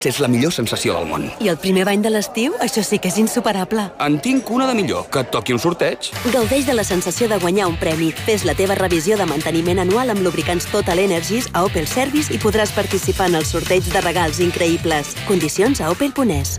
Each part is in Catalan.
És la millor sensació del món. I el primer bany de l'estiu? Això sí que és insuperable. En tinc una de millor, que et toqui un sorteig. Gaudeix de la sensació de guanyar un premi. Fes la teva revisió de manteniment anual amb lubricants Total Energies a Opel Service i podràs participar en el sorteig de regals increïbles. Condicions a opel.es.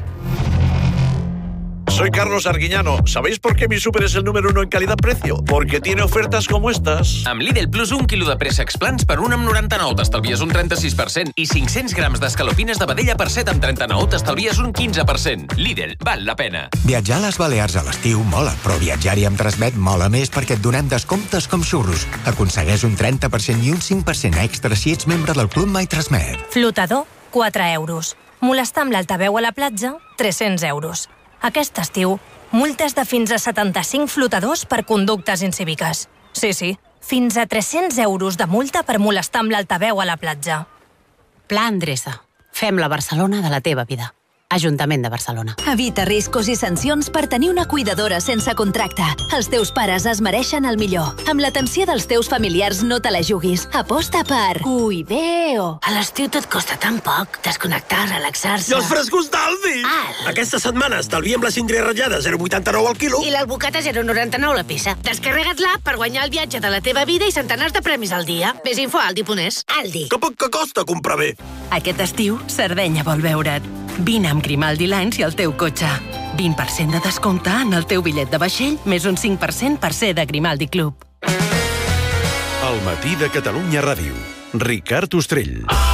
Soy Carlos Arguiñano. ¿Sabéis por qué mi súper es el número 1 en calidad-precio? Porque tiene ofertas como estas. Amb Lidl Plus, 1 quilo de préssecs plans per 1,99 t'estalvies un 36% i 500 grams d'escalopines de vedella per 7,39 t'estalvies un 15%. Lidl, val la pena. Viatjar a les Balears a l'estiu mola, però viatjar-hi amb Transmet mola més perquè et donem descomptes com xurros. Aconsegueix un 30% i un 5% extra si ets membre del Club My Transmet. Flotador, 4 euros. Molestar amb l'altaveu a la platja, 300 euros. Aquest estiu, multes de fins a 75 flotadors per conductes incíviques. Sí, fins a 300 euros de multa per molestar amb l'altaveu a la platja. Pla Endreça. Fem la Barcelona de la teva vida. Ajuntament de Barcelona. Evita riscos i sancions per tenir una cuidadora sense contracte. Els teus pares es mereixen el millor. Amb l'atenció dels teus familiars no te la juguis. Aposta per Cuideo. A l'estiu tot costa tan poc. Desconnectar, relaxar-se. I els frescos d'Aldi! Aquesta setmana estalviem la cindra ratllada 0,89 al quilo. I l'albocata 0,99 la peça. Descarrega't l'app per guanyar el viatge de la teva vida i centenars de premis al dia. Més info a aldi.es. Aldi. Que poc que costa comprar bé. Aquest estiu, Sardenya vol veure't. Vine amb Grimaldi Lines i el teu cotxe. 20% de descompte en el teu bitllet de vaixell, més un 5% per ser de Grimaldi Club. El matí de Catalunya Ràdio. Ricard Ostrell.